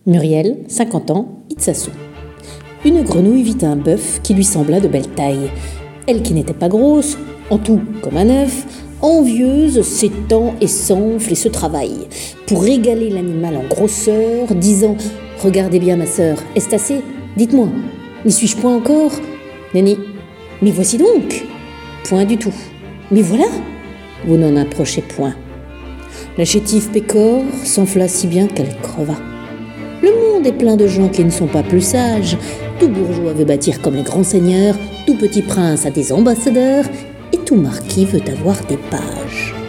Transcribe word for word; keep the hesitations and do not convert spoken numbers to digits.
Muriel, cinquante ans, Itsasou. Une grenouille vit un bœuf qui lui sembla de belle taille. Elle qui n'était pas grosse, en tout comme un œuf, envieuse, s'étend et s'enfle et se travaille, pour régaler l'animal en grosseur, disant « Regardez bien ma sœur, est-ce assez ? Dites-moi, n'y suis-je point encore ?» Nenni, mais voici donc. Point du tout. Mais voilà, vous n'en approchez point. La chétive pécore s'enfla si bien qu'elle creva. Le monde est plein de gens qui ne sont pas plus sages. Tout bourgeois veut bâtir comme les grands seigneurs, tout petit prince a des ambassadeurs, et tout marquis veut avoir des pages.